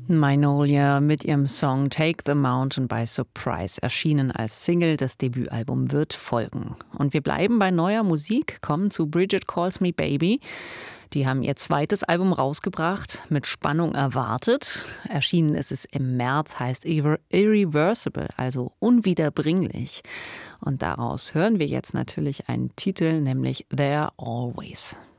Magnolia mit ihrem Song Take the Mountain by Surprise, erschienen als Single. Das Debütalbum wird folgen. Und wir bleiben bei neuer Musik, kommen zu Bridget Calls Me Baby. Die haben ihr zweites Album rausgebracht, mit Spannung erwartet. Erschienen ist es im März, heißt Irreversible, also unwiederbringlich. Und daraus hören wir jetzt natürlich einen Titel, nämlich There Always.